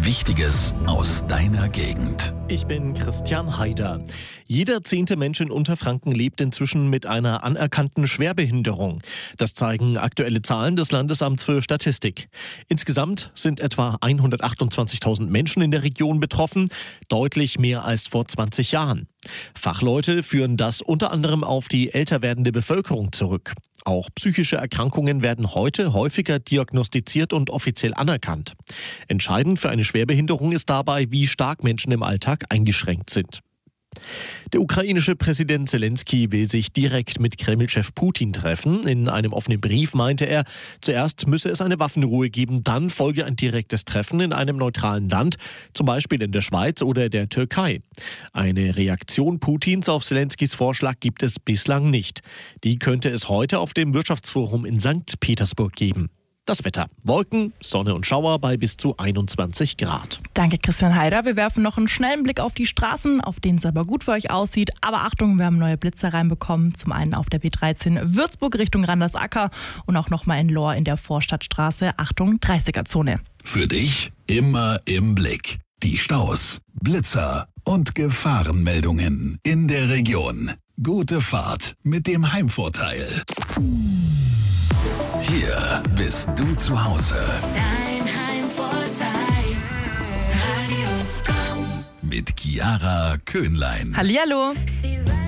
Wichtiges aus deiner Gegend. Ich bin Christian Haider. Jeder 10. Mensch in Unterfranken lebt inzwischen mit einer anerkannten Schwerbehinderung. Das zeigen aktuelle Zahlen des Landesamts für Statistik. Insgesamt sind etwa 128.000 Menschen in der Region betroffen, deutlich mehr als vor 20 Jahren. Fachleute führen das unter anderem auf die älter werdende Bevölkerung zurück. Auch psychische Erkrankungen werden heute häufiger diagnostiziert und offiziell anerkannt. Entscheidend für eine Schwerbehinderung ist dabei, wie stark Menschen im Alltag eingeschränkt sind. Der ukrainische Präsident Zelensky will sich direkt mit Kreml-Chef Putin treffen. In einem offenen Brief meinte er, zuerst müsse es eine Waffenruhe geben, dann folge ein direktes Treffen in einem neutralen Land, zum Beispiel in der Schweiz oder der Türkei. Eine Reaktion Putins auf Zelenskys Vorschlag gibt es bislang nicht. Die könnte es heute auf dem Wirtschaftsforum in St. Petersburg geben. Das Wetter: Wolken, Sonne und Schauer bei bis zu 21 Grad. Danke, Christian Haider. Wir werfen noch einen schnellen Blick auf die Straßen, auf denen es aber gut für euch aussieht. Aber Achtung, wir haben neue Blitzer reinbekommen. Zum einen auf der B13 Würzburg Richtung Randersacker und auch nochmal in Lohr in der Vorstadtstraße. Achtung, 30er-Zone. Für dich immer im Blick. Die Staus, Blitzer und Gefahrenmeldungen in der Region. Gute Fahrt mit dem Heimvorteil. Hier bist du zu Hause. Dein Heimvorteil. Radio Komm. Mit Chiara Köhnlein. Hallihallo.